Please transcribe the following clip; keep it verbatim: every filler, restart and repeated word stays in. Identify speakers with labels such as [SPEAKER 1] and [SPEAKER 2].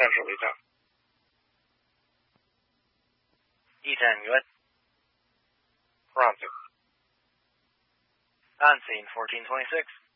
[SPEAKER 1] 战士为战。
[SPEAKER 2] E ten, good.
[SPEAKER 1] Fronting.
[SPEAKER 2] On scene, fourteen twenty-six.